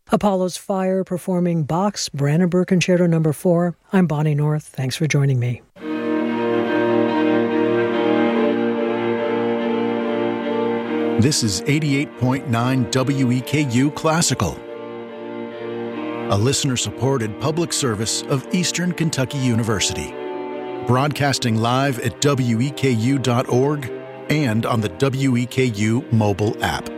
Apollo's Fire performing Bach's Brandenburg Concerto No. 4. I'm Bonnie North. Thanks for joining me. This is 88.9 WEKU Classical, a listener-supported public service of Eastern Kentucky University, broadcasting live at weku.org and on the WEKU mobile app.